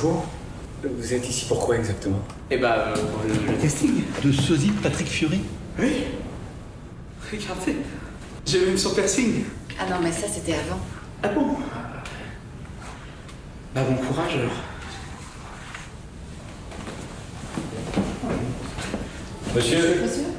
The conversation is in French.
bonjour. Vous êtes ici pourquoi exactement? Eh bah, pour le casting. De sosie de Patrick Fiori? Oui. Regardez. J'ai même son piercing. Ah non, mais ça, c'était avant. Ah bon? Bah, bon courage alors. Monsieur? Monsieur?